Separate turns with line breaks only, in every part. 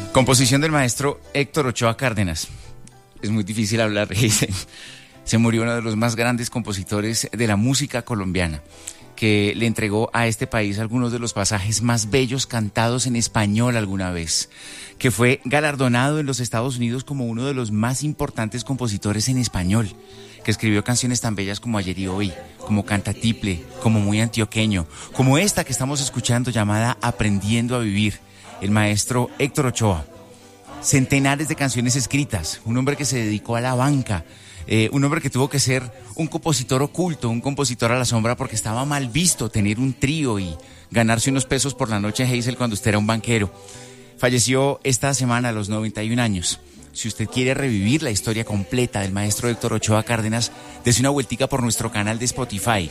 Composición del maestro Héctor Ochoa Cárdenas. Es muy difícil hablar. Se murió uno de los más grandes compositores de la música colombiana, que le entregó a este país algunos de los pasajes más bellos cantados en español alguna vez, que fue galardonado en los Estados Unidos como uno de los más importantes compositores en español, que escribió canciones tan bellas como Ayer y Hoy, como Cantatiple, como Muy Antioqueño, como esta que estamos escuchando llamada Aprendiendo a Vivir, el maestro Héctor Ochoa. Centenares de canciones escritas, un hombre que se dedicó a la banca, un hombre que tuvo que ser un compositor oculto, un compositor a la sombra, porque estaba mal visto tener un trío y ganarse unos pesos por la noche, Hazel, cuando usted era un banquero. Falleció esta semana a los 91 años. Si usted quiere revivir la historia completa del maestro Héctor Ochoa Cárdenas, dése una vueltica por nuestro canal de Spotify.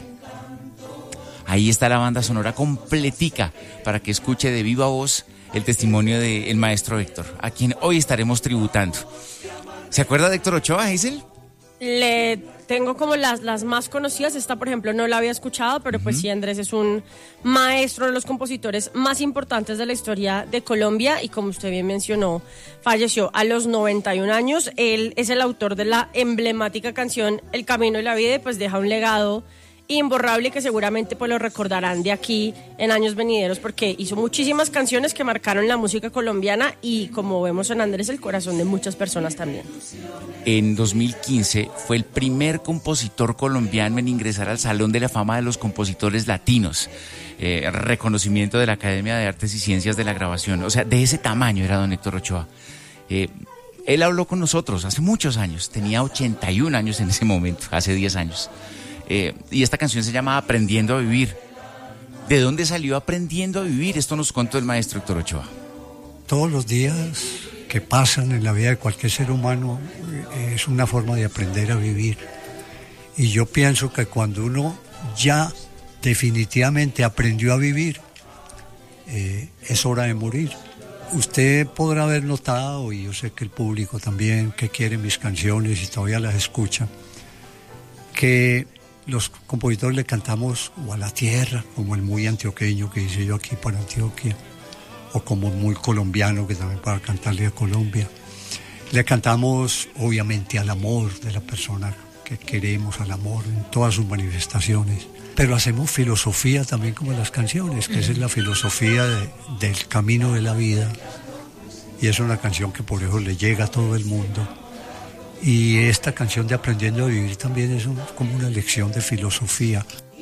Ahí está la banda sonora completica para que escuche de viva voz el testimonio del maestro Héctor, a quien hoy estaremos tributando. ¿Se acuerda de Héctor Ochoa, Hazel?
Le tengo como las más conocidas. Esta, por ejemplo, no la había escuchado, pero pues sí, Andrés es un maestro de los compositores más importantes de la historia de Colombia y, como usted bien mencionó, falleció a los 91 años. Él es el autor de la emblemática canción El Camino de la Vida y pues deja un legado imborrable que seguramente pues lo recordarán de aquí en años venideros, porque hizo muchísimas canciones que marcaron la música colombiana y, como vemos en Andrés, el corazón de muchas personas también.
En 2015 fue el primer compositor colombiano en ingresar al Salón de la Fama de los Compositores Latinos, reconocimiento de la Academia de Artes y Ciencias de la Grabación. O sea, de ese tamaño era don Héctor Ochoa. Él habló con nosotros hace muchos años, tenía 81 años en ese momento, hace 10 años. Y esta canción se llama Aprendiendo a Vivir. ¿De dónde salió Aprendiendo a Vivir? Esto nos contó el maestro Héctor Ochoa.
Todos los días que pasan en la vida de cualquier ser humano es una forma de aprender a vivir. Y yo pienso que cuando uno ya definitivamente aprendió a vivir, es hora de morir. Usted podrá haber notado, y yo sé que el público también, que quiere mis canciones y todavía las escucha, que los compositores le cantamos o a la tierra, como el Muy Antioqueño que hice yo aquí para Antioquia, o como Muy Colombiano, que también para cantarle a Colombia. Le cantamos obviamente al amor de la persona que queremos, al amor en todas sus manifestaciones, pero hacemos filosofía también como en las canciones, que esa es la filosofía del camino de la vida, y es una canción que por eso le llega a todo el mundo. Y esta canción de Aprendiendo a Vivir también es como una lección de filosofía.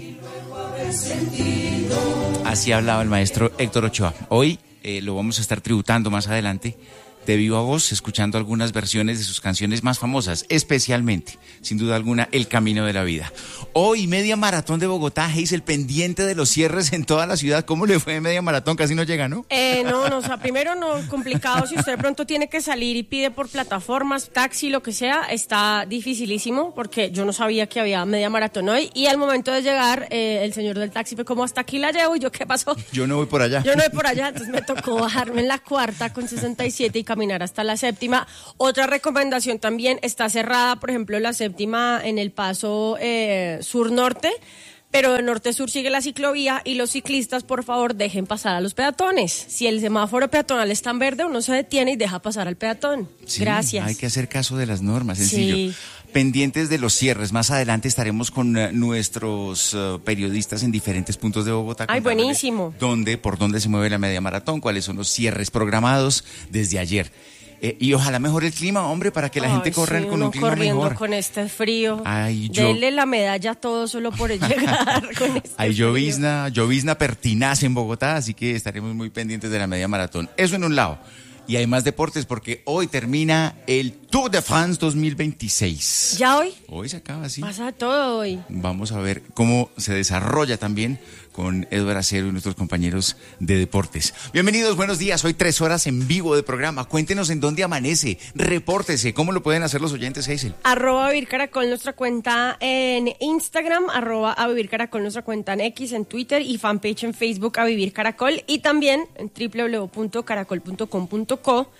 Así hablaba el maestro Héctor Ochoa. Hoy lo vamos a estar tributando más adelante de viva voz, escuchando algunas versiones de sus canciones más famosas, especialmente, sin duda alguna, El Camino de la Vida. Hoy, media maratón de Bogotá, Hazel, pendiente de los cierres en toda la ciudad. ¿Cómo le fue de media maratón? Casi no llega, ¿no?
No, o sea, primero no, complicado. Si usted de pronto tiene que salir y pide por plataformas, taxi, lo que sea, está dificilísimo, porque yo no sabía que había media maratón hoy, y al momento de llegar, el señor del taxi fue como, hasta aquí la llevo, y yo, ¿qué pasó?
Yo no voy por allá.
Entonces me tocó bajarme en la cuarta con 67 y caminar hasta la séptima. Otra recomendación también, está cerrada, por ejemplo, la séptima en el paso sur-norte, pero de norte-sur sigue la ciclovía, y los ciclistas, por favor, dejen pasar a los peatones. Si el semáforo peatonal está en verde, uno se detiene y deja pasar al peatón.
Sí,
gracias.
Hay que hacer caso de las normas, sencillo.
Sí.
Pendientes de los cierres. Más adelante estaremos con nuestros periodistas en diferentes puntos de Bogotá.
Ay, buenísimo.
Por dónde se mueve la media maratón, cuáles son los cierres programados desde ayer. Y ojalá mejore el clima, hombre, para que la gente corra con un clima
corriendo
mejor.
Con este frío.
Dele
la medalla a todo solo por llegar con este
hay llovizna pertinaz en Bogotá, así que estaremos muy pendientes de la media maratón. Eso en un lado. Y hay más deportes, porque hoy termina el Tour de France 2026.
¿Ya hoy?
Hoy se acaba, sí.
Pasa todo hoy.
Vamos a ver cómo se desarrolla también con Eduardo Acero y nuestros compañeros de deportes. Bienvenidos, buenos días. Hoy 3 horas en vivo de programa. Cuéntenos en dónde amanece. Repórtese. ¿Cómo lo pueden hacer los oyentes, Hazel?
@vivircaracol, nuestra cuenta en Instagram, @vivircaracol, nuestra cuenta en X, en Twitter, y fanpage en Facebook, @vivircaracol, y también en www.caracol.com.co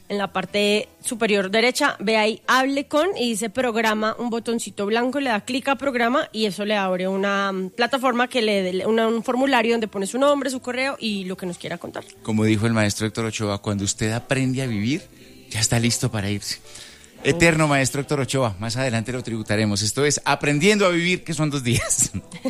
en la parte superior derecha, ve ahí hable con y dice programa, un botoncito blanco, le da clic a programa y eso le abre una plataforma que le dé un formulario donde pone su nombre, su correo y lo que nos quiera contar.
Como dijo el maestro Héctor Ochoa, cuando usted aprende a vivir, ya está listo para irse. Eterno maestro Héctor Ochoa, más adelante lo tributaremos. Esto es Aprendiendo a Vivir, que son 2 días.